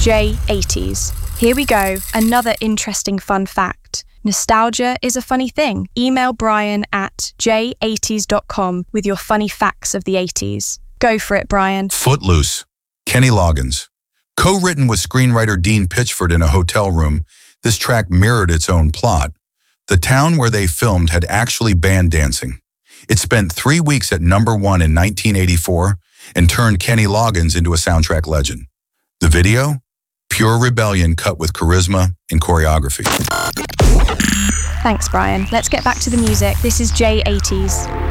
J80s. Here we go, another interesting fun fact. Nostalgia is a funny thing. Email Brian at j80s.com with your funny facts of the 80s. Go for it, Brian. Footloose, Kenny Loggins. Co-written with screenwriter Dean Pitchford in a hotel room, this track mirrored its own plot. The town where they filmed had actually banned dancing. It spent 3 weeks at #1 in 1984 and turned Kenny Loggins into a soundtrack legend. The video? Pure rebellion cut with charisma and choreography. Thanks, Brian. Let's get back to the music. This is J80s.